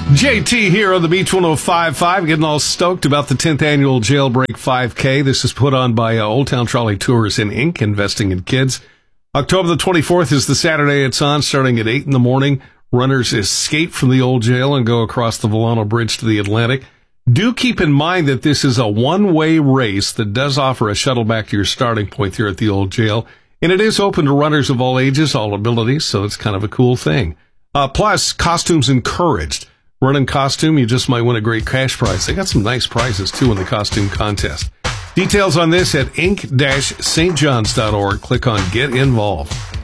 JT here on the Beach 105.5, getting all stoked about the 10th annual Jailbreak 5K. This is put on by Old Town Trolley Tours and Inc., investing in kids. October the 24th is the Saturday it's on, starting at 8 in the morning. Runners escape from the old jail and go across the Volano Bridge to the Atlantic. Do keep in mind that this is a one-way race that does offer a shuttle back to your starting point here at the old jail. And it is open to runners of all ages, all abilities, so it's kind of a cool thing. Plus, costumes encouraged. Run in costume, you just might win a great cash prize. They got some nice prizes, too, in the costume contest. Details on this at inc-stjohns.org. Click on Get Involved.